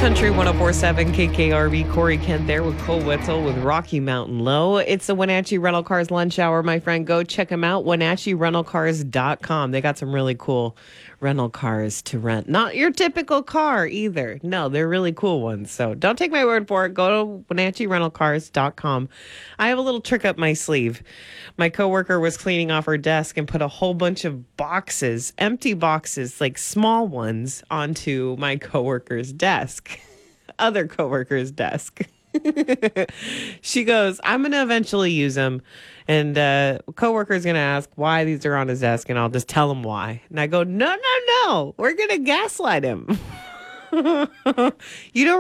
Country 1047 KKRV. Corey Kent there with Cole Wetzel with Rocky Mountain Low. It's the Wenatchee Rental Cars lunch hour, my friend. Go check them out, WenatcheeRentalCars.com. They got some really cool rental cars to rent. Not your typical car either. No, they're really cool ones. So don't take my word for it. Go to WenatcheeRentalCars.com. I have a little trick up my sleeve. My coworker was cleaning off her desk and put a whole bunch of boxes, empty boxes, like small ones, onto my coworker's desk, other coworker's desk. She goes, I'm going to eventually use them. And coworker's going to ask why these are on his desk, and I'll just tell him why. And I go, no. We're going to gaslight him. You don't